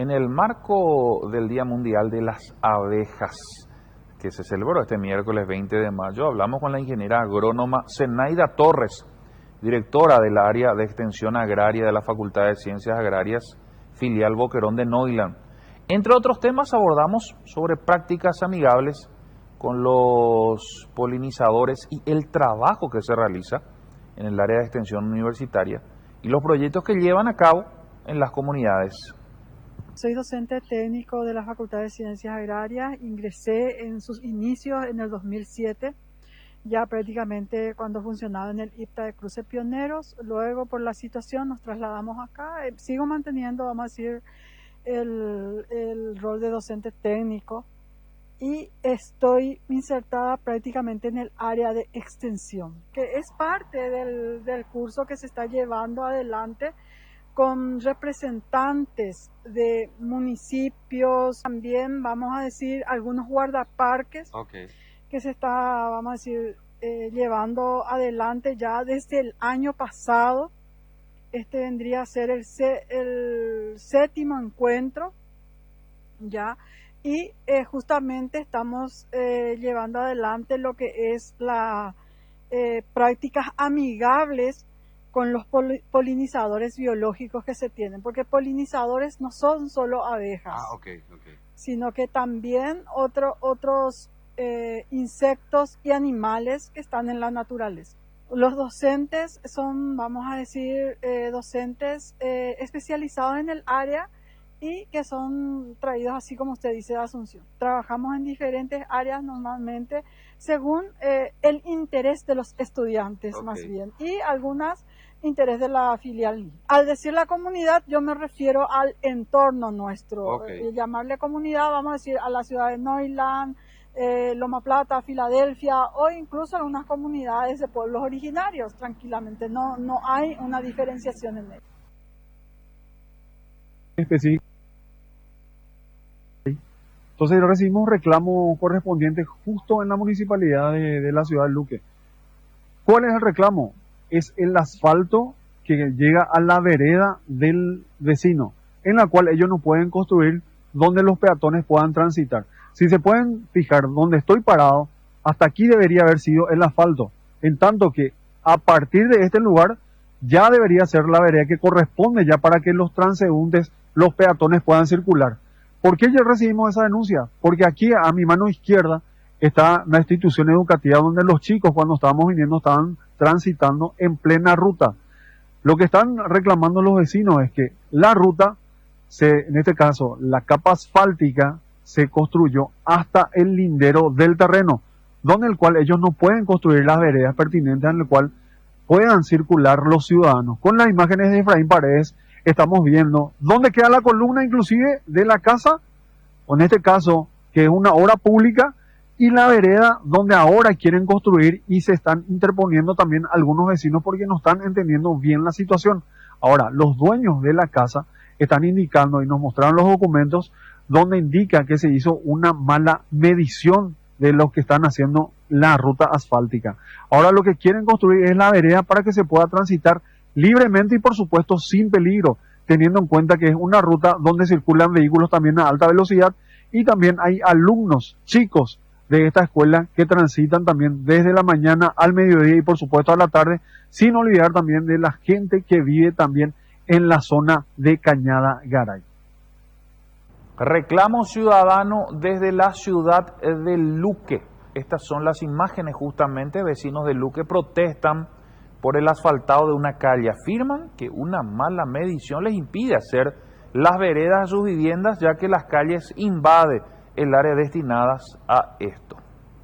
En el marco del Día Mundial de las Abejas, que se celebró este miércoles 20 de mayo, hablamos con la ingeniera agrónoma Zenaida Torres, directora del área de extensión agraria de la Facultad de Ciencias Agrarias, filial Boquerón de Neuland. Entre otros temas abordamos sobre prácticas amigables con los polinizadores y el trabajo que se realiza en el área de extensión universitaria y los proyectos que llevan a cabo en las comunidades. Soy docente técnico de la Facultad de Ciencias Agrarias, ingresé en sus inicios en el 2007, ya prácticamente cuando funcionaba en el IPTA de Cruces Pioneros. Luego por la situación nos trasladamos acá, sigo manteniendo, vamos a decir, el rol de docente técnico y estoy insertada prácticamente en el área de extensión, que es parte del curso que se está llevando adelante con representantes de municipios, también vamos a decir algunos guardaparques que se está, vamos a decir, llevando adelante ya desde el año pasado. Este vendría a ser el séptimo encuentro ya, y justamente estamos llevando adelante lo que es las prácticas amigables con los polinizadores biológicos que se tienen, porque polinizadores no son solo abejas, sino que también otros insectos y animales que están en la naturaleza. Los docentes son, vamos a decir, docentes especializados en el área y que son traídos, así como usted dice, de Asunción. Trabajamos en diferentes áreas normalmente según el interés de los estudiantes, más bien, y algunas interés de la filial. Al decir la comunidad, yo me refiero al entorno nuestro. Llamarle comunidad, vamos a decir, a la ciudad de Neuland, Loma Plata, Filadelfia, o incluso algunas comunidades de pueblos originarios, tranquilamente. No hay una diferenciación en ello. Específico. Entonces recibimos un reclamo correspondiente justo en la municipalidad de la ciudad de Luque. ¿Cuál es el reclamo? Es el asfalto que llega a la vereda del vecino, en la cual ellos no pueden construir donde los peatones puedan transitar. Si se pueden fijar donde estoy parado, hasta aquí debería haber sido el asfalto, en tanto que a partir de este lugar ya debería ser la vereda que corresponde ya para que los transeúntes, los peatones puedan circular. ¿Por qué ya recibimos esa denuncia? Porque aquí a mi mano izquierda está la institución educativa donde los chicos cuando estábamos viniendo estaban transitando en plena ruta. Lo que están reclamando los vecinos es que la ruta, en este caso la capa asfáltica, se construyó hasta el lindero del terreno, donde el cual ellos no pueden construir las veredas pertinentes en el cual puedan circular los ciudadanos. Con las imágenes de Efraín Paredes estamos viendo dónde queda la columna inclusive de la casa, o en este caso que es una obra pública, y la vereda donde ahora quieren construir y se están interponiendo también algunos vecinos porque no están entendiendo bien la situación. Ahora, los dueños de la casa están indicando y nos mostraron los documentos donde indica que se hizo una mala medición de lo que están haciendo la ruta asfáltica. Ahora lo que quieren construir es la vereda para que se pueda transitar libremente y por supuesto sin peligro, teniendo en cuenta que es una ruta donde circulan vehículos también a alta velocidad y también hay alumnos, chicos de esta escuela que transitan también desde la mañana al mediodía y por supuesto a la tarde, sin olvidar también de la gente que vive también en la zona de Cañada Garay. Reclamo ciudadano desde la ciudad de Luque. Estas son las imágenes justamente. Vecinos de Luque protestan por el asfaltado de una calle. Afirman que una mala medición les impide hacer las veredas a sus viviendas, ya que las calles invaden el área destinadas a esto.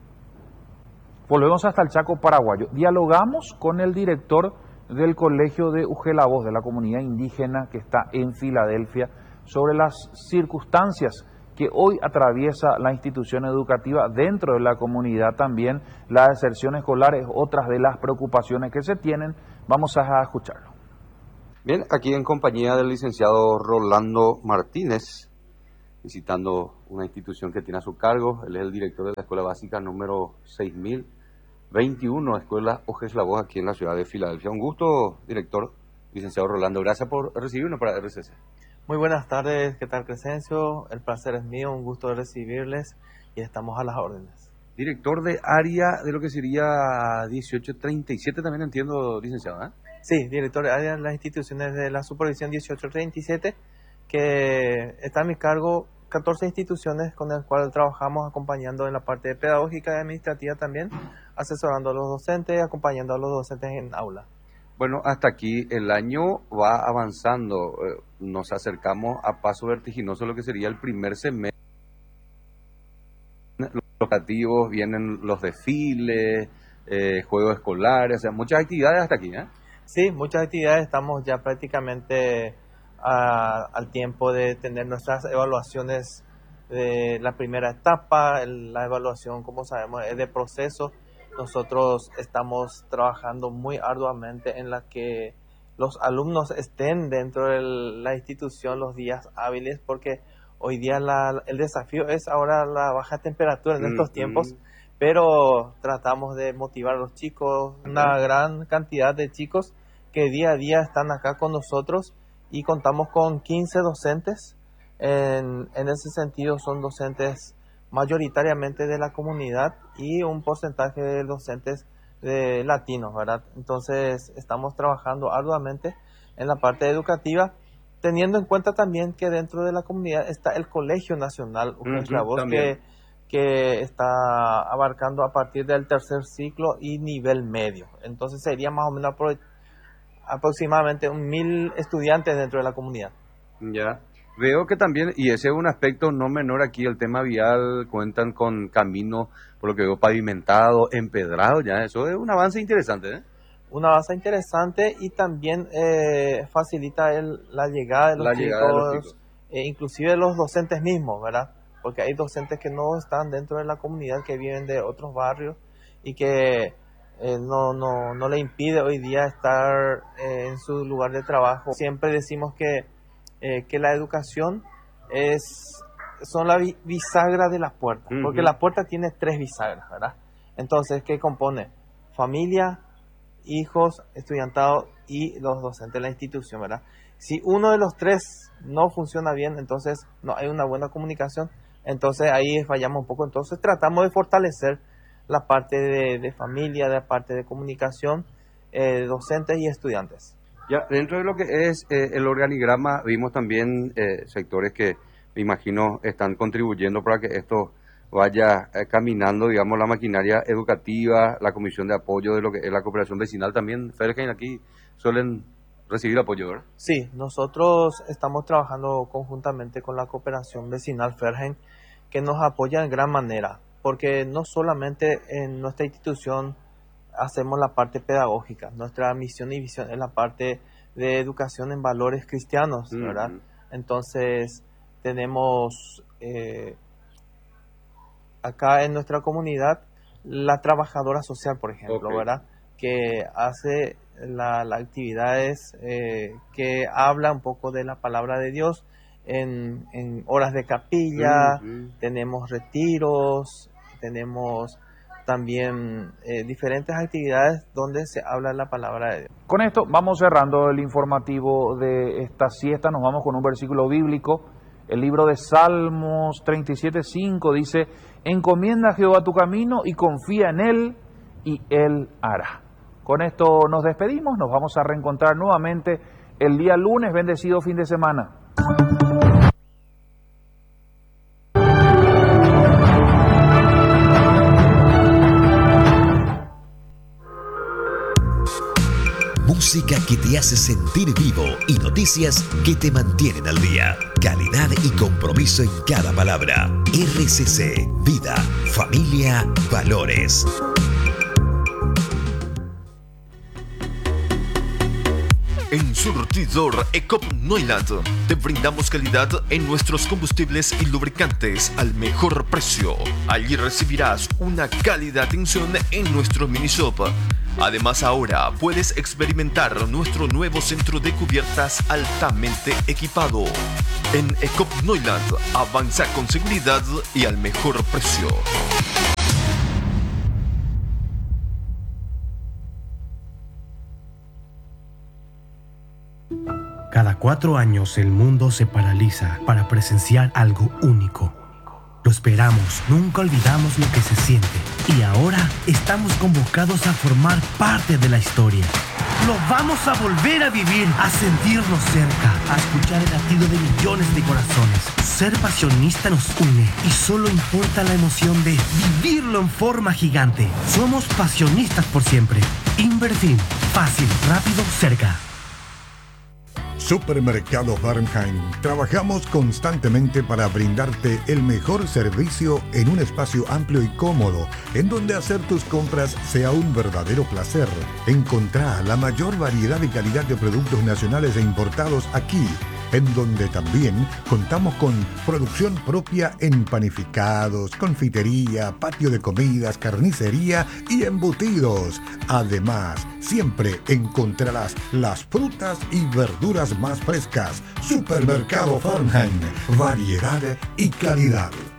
Volvemos hasta el Chaco paraguayo. Dialogamos con el director del colegio de Ugelavoz, de la comunidad indígena que está en Filadelfia, sobre las circunstancias que hoy atraviesa la institución educativa dentro de la comunidad. También la deserción escolar es otra de las preocupaciones que se tienen. Vamos a escucharlo. Bien, aquí en compañía del licenciado Rolando Martínez, visitando una institución que tiene a su cargo. Él es el director de la escuela básica número 6021, Escuela Ugelavoz, aquí en la ciudad de Filadelfia. Un gusto, director, licenciado Rolando. Gracias por recibirnos para RCC. Muy buenas tardes, ¿qué tal, Crescencio? El placer es mío, un gusto recibirles y estamos a las órdenes. Director de área de lo que sería 1837, también entiendo, licenciado, ¿eh? Sí, director de área de las instituciones de la supervisión 1837, que está a mi cargo 14 instituciones con las cuales trabajamos acompañando en la parte pedagógica y administrativa también, asesorando a los docentes, acompañando a los docentes en aula. Bueno, hasta aquí el año va avanzando. Nos acercamos a paso vertiginoso a lo que sería el primer semestre. Los educativos, vienen los desfiles, juegos escolares, o sea, muchas actividades hasta aquí, ¿eh? Sí, muchas actividades, estamos ya prácticamente al tiempo de tener nuestras evaluaciones de la primera etapa. La evaluación, como sabemos, es de proceso. Nosotros estamos trabajando muy arduamente en la que los alumnos estén dentro de la institución los días hábiles, porque hoy día el desafío es ahora la baja temperatura en estos tiempos, pero tratamos de motivar a los chicos, una gran cantidad de chicos que día a día están acá con nosotros y contamos con 15 docentes. En ese sentido son docentes mayoritariamente de la comunidad y un porcentaje de docentes de latinos, ¿verdad? Entonces estamos trabajando arduamente en la parte educativa, teniendo en cuenta también que dentro de la comunidad está el Colegio Nacional Ujexlavoz, que está abarcando a partir del tercer ciclo y nivel medio. Entonces sería más o menos aproximadamente 1.000 estudiantes dentro de la comunidad. Ya. Veo que también, y ese es un aspecto no menor aquí, el tema vial, cuentan con camino, por lo que veo, pavimentado, empedrado, ya, eso es un avance interesante, ¿eh? Una base interesante y también facilita la llegada de los chicos, inclusive los docentes mismos, ¿verdad? Porque hay docentes que no están dentro de la comunidad, que viven de otros barrios y que no le impide hoy día estar en su lugar de trabajo. Siempre decimos que la educación son la bisagra de las puertas, porque la puerta tiene 3 bisagras, ¿verdad? Entonces, ¿qué compone? Familia, hijos, estudiantado y los docentes de la institución, ¿verdad? Si uno de los 3 no funciona bien, entonces no hay una buena comunicación, entonces ahí fallamos un poco. Entonces tratamos de fortalecer la parte de familia, la parte de comunicación, docentes y estudiantes. Ya, dentro de lo que es el organigrama, vimos también sectores que me imagino están contribuyendo para que esto vaya caminando, digamos, la maquinaria educativa, la comisión de apoyo de lo que es la cooperación vecinal. También, Fergen, aquí suelen recibir apoyo, ¿verdad? Sí, nosotros estamos trabajando conjuntamente con la cooperación vecinal Fergen, que nos apoya en gran manera, porque no solamente en nuestra institución hacemos la parte pedagógica, nuestra misión y visión es la parte de educación en valores cristianos, ¿verdad? Entonces, tenemos acá en nuestra comunidad la trabajadora social, por ejemplo, ¿verdad? Que hace las actividades que habla un poco de la palabra de Dios en horas de capilla, tenemos retiros, tenemos también diferentes actividades donde se habla la palabra de Dios. Con esto vamos cerrando el informativo de esta siesta, nos vamos con un versículo bíblico. El libro de Salmos 37:5 dice: encomienda a Jehová tu camino y confía en Él, y Él hará. Con esto nos despedimos, nos vamos a reencontrar nuevamente el día lunes. Bendecido fin de semana. Música que te hace sentir vivo y noticias que te mantienen al día. Calidad y compromiso en cada palabra. RCC, vida, familia, valores. En Surtidor Ecop Neuland te brindamos calidad en nuestros combustibles y lubricantes al mejor precio. Allí recibirás una cálida atención en nuestro mini shop. Además, ahora puedes experimentar nuestro nuevo centro de cubiertas altamente equipado. En Ecop Neuland, avanza con seguridad y al mejor precio. Cada 4 años el mundo se paraliza para presenciar algo único. Lo esperamos, nunca olvidamos lo que se siente. Y ahora estamos convocados a formar parte de la historia. Lo vamos a volver a vivir, a sentirnos cerca, a escuchar el latido de millones de corazones. Ser pasionista nos une y solo importa la emoción de vivirlo en forma gigante. Somos pasionistas por siempre. Inverfin, fácil, rápido, cerca. Supermercado Farnheim. Trabajamos constantemente para brindarte el mejor servicio en un espacio amplio y cómodo, en donde hacer tus compras sea un verdadero placer. Encontrá la mayor variedad y calidad de productos nacionales e importados aquí, en donde también contamos con producción propia en panificados, confitería, patio de comidas, carnicería y embutidos. Además, siempre encontrarás las frutas y verduras más frescas. Supermercado Farnheim, variedad y calidad.